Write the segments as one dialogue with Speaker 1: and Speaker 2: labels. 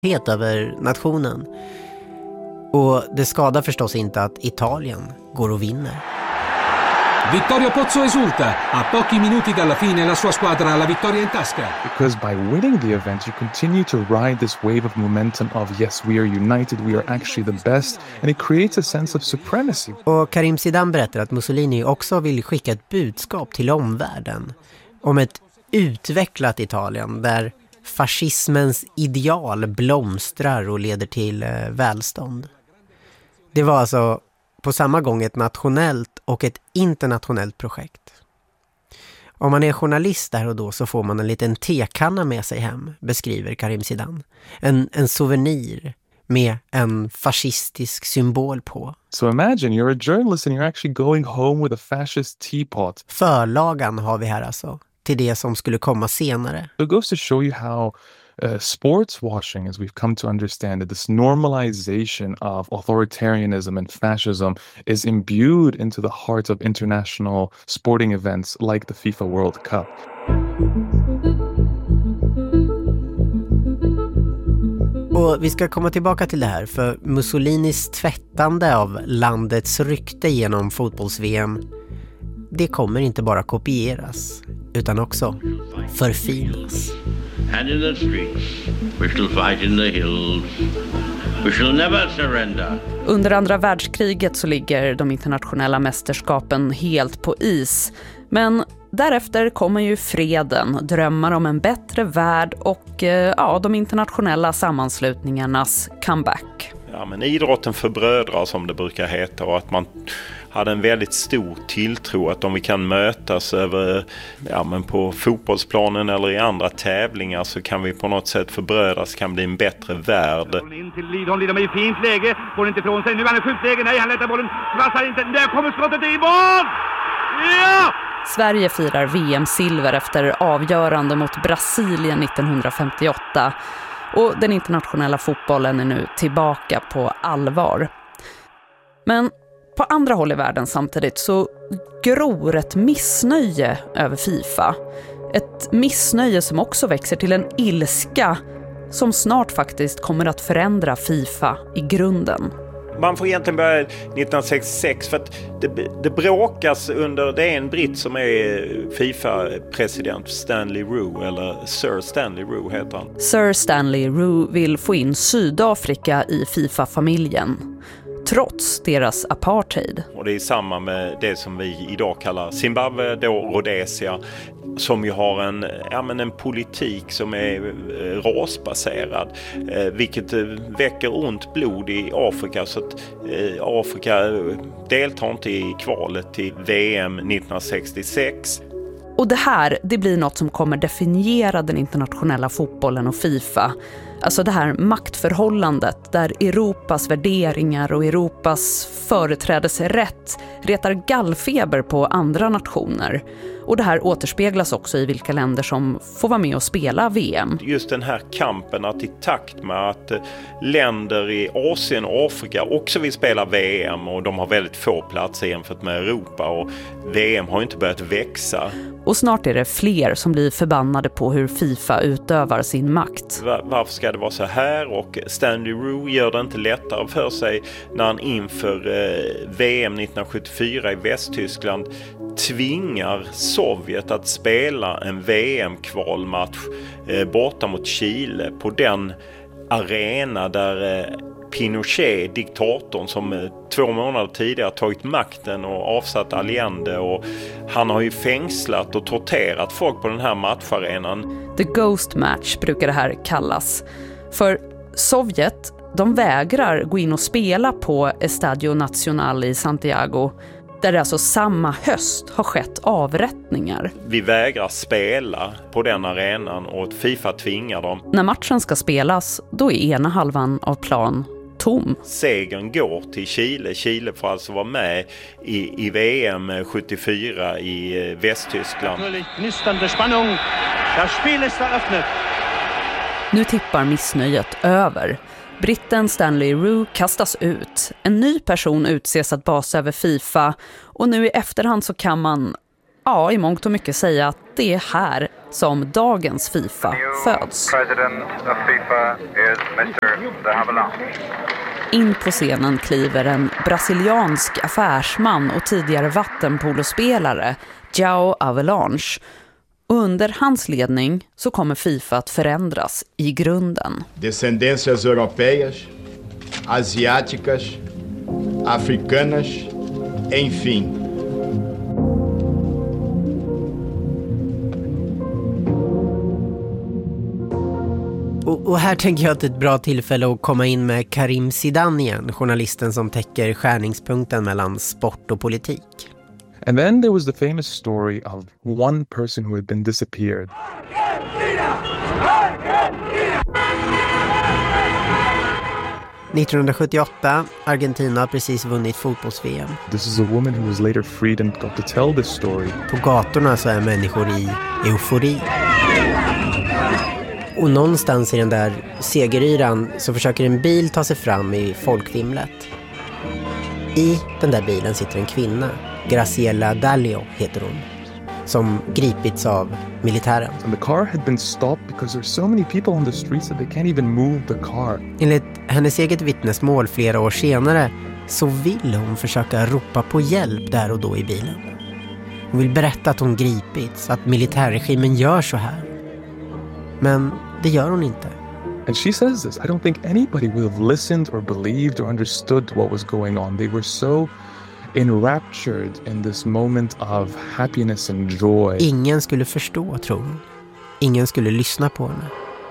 Speaker 1: helt över nationen. Och det skadar förstås inte att Italien går och vinner.
Speaker 2: Vittorio Pozzo esulta. A pochi minuti dalla fine la sua squadra ha la vittoria in tasca.
Speaker 3: Because by winning the event, you continue to ride this wave of momentum of yes, we are united, we are actually the best, and it creates a sense of supremacy.
Speaker 1: Och Karim Zidane berättar att Mussolini också vill skicka ett budskap till omvärlden om ett utvecklat Italien där fascismens ideal blomstrar och leder till välstånd. Det var alltså på samma gång ett nationellt och ett internationellt projekt. Om man är journalist där och då så får man en liten tekanna med sig hem, beskriver Karim Zidane. En souvenir med en fascistisk symbol på.
Speaker 3: So imagine you're a journalist and you're actually going home with a fascist teapot.
Speaker 1: Förlagan har vi här alltså, till det som skulle komma senare.
Speaker 3: It goes to show you how sports washing, as we've come to understand it, this normalization of authoritarianism and fascism is imbued into the heart of international sporting events like the FIFA World Cup.
Speaker 1: Och vi ska komma tillbaka till det här, för Mussolinis tvättande av landets rykte genom fotbolls-VM, det kommer inte bara kopieras utan också förfinas.
Speaker 4: And in the streets, we shall fight in the hills. We shall never surrender.
Speaker 5: Under andra världskriget så ligger de internationella mästerskapen helt på is. Men därefter kommer ju freden, drömmar om en bättre värld och de internationella sammanslutningarnas comeback.
Speaker 6: Ja, men idrotten förbrödrar som det brukar heta, och att man hade en väldigt stor tilltro att om vi kan mötas över, på fotbollsplanen eller i andra tävlingar så kan vi på något sätt förbrödas, kan bli en bättre värld.
Speaker 7: In till Lidholm, Lidholm är i fint läge, får inte ifrån sig, nu är han i skjutläge, nej han lättar bollen, passar inte, där kommer skottet i mål! Ja!
Speaker 5: Sverige firar VM-silver efter avgörande mot Brasilien 1958 och den internationella fotbollen är nu tillbaka på allvar. Men på andra håll i världen samtidigt så gror ett missnöje över FIFA. Ett missnöje som också växer till en ilska som snart faktiskt kommer att förändra FIFA i grunden.
Speaker 6: Man får egentligen börja 1966 för att det bråkas under, det är en britt som är FIFA-president, Stanley Roux, eller Sir Stanley Roux heter han.
Speaker 5: Sir Stanley Roux vill få in Sydafrika i FIFA-familjen, trots deras apartheid.
Speaker 6: Och det är samma med det som vi idag kallar Zimbabwe, då Rhodesia, som ju har en politik som är rasbaserad, vilket väcker ont blod i Afrika, så att Afrika deltar inte i kvalet till VM 1966.
Speaker 5: Och det blir något som kommer definiera den internationella fotbollen och FIFA. Alltså det här maktförhållandet där Europas värderingar och Europas företrädesrätt retar gallfeber på andra nationer. Och det här återspeglas också i vilka länder som får vara med och spela VM.
Speaker 6: Just den här kampen att i takt med att länder i Asien och Afrika också vill spela VM, och de har väldigt få platser jämfört med Europa, och VM har inte börjat växa.
Speaker 5: Och snart är det fler som blir förbannade på hur FIFA utövar sin makt.
Speaker 6: Varför ska det vara så här? Och Stanley Roux gör det inte lättare för sig när han inför VM 1974 i Västtyskland tvingar Sovjet att spela en VM-kvalmatch borta mot Chile på den arena där Pinochet, diktatorn som 2 månader tidigare tagit makten och avsatt Allende, och han har ju fängslat och torterat folk på den här matcharenan.
Speaker 5: The Ghost Match brukar det här kallas. För Sovjet, de vägrar gå in och spela på Estadio Nacional i Santiago, där det alltså samma höst har skett avrättningar.
Speaker 6: Vi vägrar spela på den arenan och FIFA tvingar dem.
Speaker 5: När matchen ska spelas, då är ena halvan av plan tom.
Speaker 6: Segern går till Chile. Chile får alltså vara med i VM 74 i Västtyskland.
Speaker 5: Nu tippar missnöjet över. Britten Stanley Roux kastas ut. En ny person utses att basa över FIFA, och nu i efterhand så kan man ja, i mångt och mycket säga att det är här som dagens FIFA föds.
Speaker 8: President of FIFA is Mr. de Havilland.
Speaker 5: In på scenen kliver en brasiliansk affärsman och tidigare vattenpolospelare, João Havelange. Och under hans ledning så kommer FIFA att förändras i grunden.
Speaker 9: Descendências europeias, asiáticas, africanas, enfim.
Speaker 1: Och här tänker jag att det är ett bra tillfälle att komma in med Karim Zidane igen, journalisten som täcker skärningspunkten mellan sport och politik.
Speaker 3: And then there was the famous story of one person who had been disappeared.
Speaker 1: Argentina! 1978, Argentina har precis vunnit fotbolls-VM.
Speaker 3: This is a woman who was later freed and got to tell this story.
Speaker 1: På gatorna så är människor i eufori. Och någonstans i den där segeryran så försöker en bil ta sig fram i folkvimlet. I den där bilen sitter en kvinna, Graciela Dalio heter hon, som gripits av militären.
Speaker 3: And the car had been stopped because there's so many people on the streets that they can't even move the car.
Speaker 1: Enligt hennes eget vittnesmål flera år senare så vill hon försöka ropa på hjälp där och då i bilen. Hon vill berätta att hon gripits, att militärregimen gör så här. Men det gör hon inte.
Speaker 3: And she says this, I don't think anybody would have listened or believed or understood what was going on. They were so enraptured in this moment of happiness and joy.
Speaker 1: Ingen skulle förstå, tror hon. Ingen skulle lyssna på henne.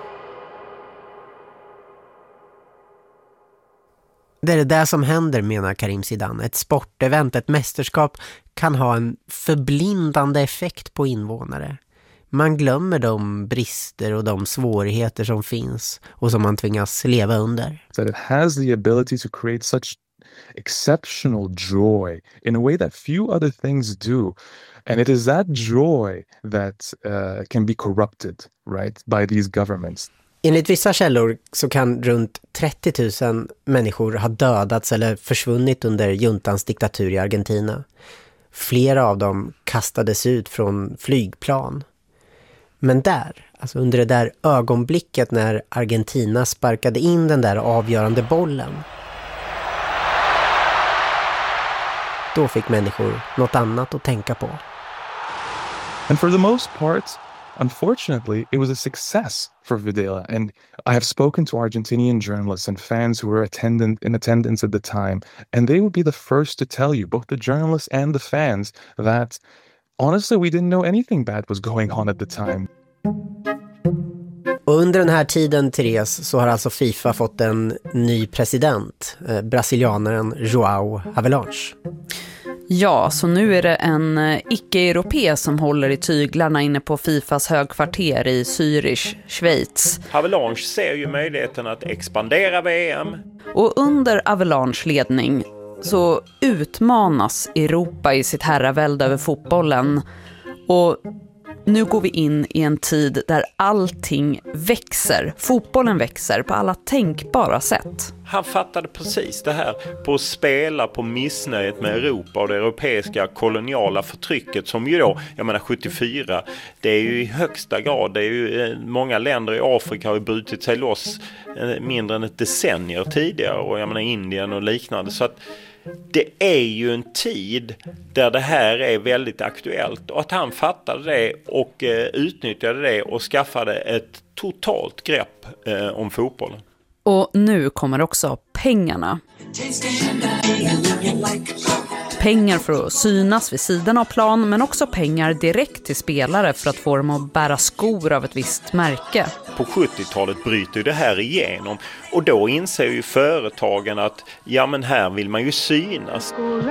Speaker 1: Det är det där som händer, menar Karim Zidane. Ett sportevent, ett mästerskap kan ha en förblindande effekt på invånare. Man glömmer de brister och de svårigheter som finns och som man tvingas leva under.
Speaker 3: That it has the ability to create such exceptional joy in a way that few other things do. And it is that joy that can be corrupted, right, by these governments.
Speaker 1: Enligt vissa källor så kan runt 30 000 människor ha dödats eller försvunnit under juntans diktatur i Argentina. Flera av dem kastades ut från flygplan. Men där, alltså under det där ögonblicket när Argentina sparkade in den där avgörande bollen, då fick människor något annat att tänka på.
Speaker 3: And for the most part, unfortunately, it was a success for Videla. And I have spoken to Argentinian journalists and fans who were in attendance at the time, and they would be the first to tell you, both the journalists and the fans, that honestly, we didn't know anything bad was going on at the time.
Speaker 1: Och under den här tiden, Therese, så har alltså FIFA fått en ny president, brasilianaren João Havelange.
Speaker 5: Ja, så nu är det en icke-europé som håller i tyglarna inne på FIFAs högkvarter i Zürich, Schweiz.
Speaker 6: Havelange ser ju möjligheten att expandera VM.
Speaker 5: Och under Havelanges ledning så utmanas Europa i sitt herravälde över fotbollen. Och nu går vi in i en tid där allting växer. Fotbollen växer på alla tänkbara sätt.
Speaker 6: Han fattade precis det här på att spela på missnöjet med Europa och det europeiska koloniala förtrycket som ju då, jag menar 74, det är ju i högsta grad, det är ju många länder i Afrika har ju brutit sig loss mindre än ett decennier tidigare och jag menar Indien och liknande, så att det är ju en tid där det här är väldigt aktuellt och att han fattade det och utnyttjade det och skaffade ett totalt grepp om fotbollen.
Speaker 5: Och nu kommer också pengarna. Pengar för att synas vid sidan av plan, men också pengar direkt till spelare för att få dem att bära skor av ett visst märke.
Speaker 6: På 70-talet bryter det här igenom och då inser ju företagen att ja, men här vill man ju synas.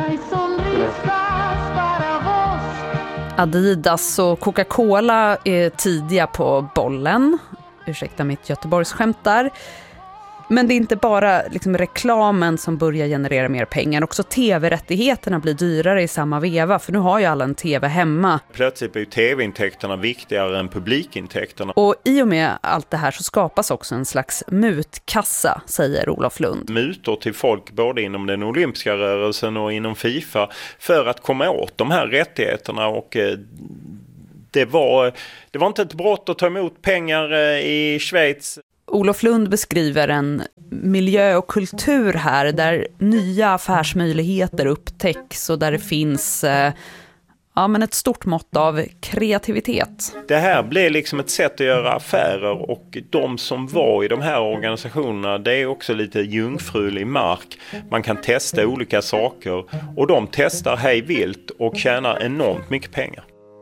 Speaker 5: Adidas och Coca-Cola är tidiga på bollen. Ursäkta mitt Göteborgsskämt där. Men det är inte bara liksom reklamen som börjar generera mer pengar. Också tv-rättigheterna blir dyrare i samma veva, för nu har ju alla en tv hemma.
Speaker 6: Plötsligt blir tv-intäkterna viktigare än publikintäkterna.
Speaker 5: Och i och med allt det här så skapas också en slags mutkassa, säger Olof Lund.
Speaker 6: Mutor till folk både inom den olympiska rörelsen och inom FIFA för att komma åt de här rättigheterna, och det var inte ett brott att ta emot pengar i Schweiz.
Speaker 5: Olof Lund beskriver en miljö och kultur här där nya affärsmöjligheter upptäcks och där det finns men ett stort mått av kreativitet.
Speaker 6: Det här blev liksom ett sätt att göra affärer, och de som var i de här organisationerna, det är också lite jungfrulig mark. Man kan testa olika saker, och de testar hej vilt och tjänar enormt mycket pengar.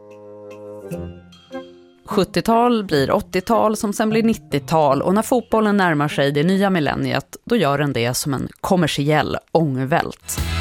Speaker 5: 70-tal blir 80-tal som sen blir 90-tal, och när fotbollen närmar sig det nya millenniet, då gör den det som en kommersiell ångvält.